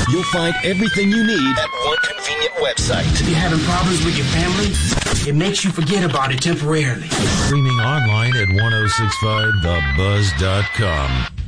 You'll find everything you need at one convenient website. If you're having problems with your family, it makes you forget about it temporarily. Streaming online at 1065thebuzz.com.